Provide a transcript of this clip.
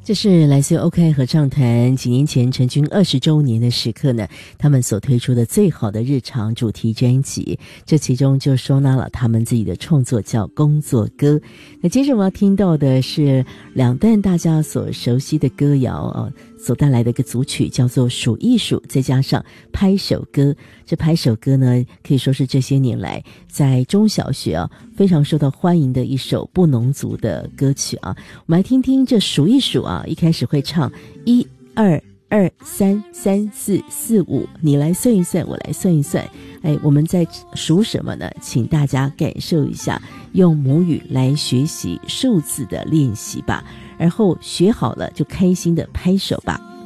这是来自 OK 合唱团几年前成军20周年的时刻呢，他们所推出的最好的日常主题专辑，这其中就收纳了他们自己的创作叫工作歌。那接着我要听到的是两段大家所熟悉的歌谣所带来的一个组曲叫做数一数，再加上拍手歌。这拍手歌呢，可以说是这些年来在中小学非常受到欢迎的一首布农族的歌曲啊。我们来听听这数一数一开始会唱1 2 2 3 3 4 4 5，你来算一算，我来算一算。我们在数什么呢？请大家感受一下，用母语来学习数字的练习吧。而后学好了就开心的拍手吧。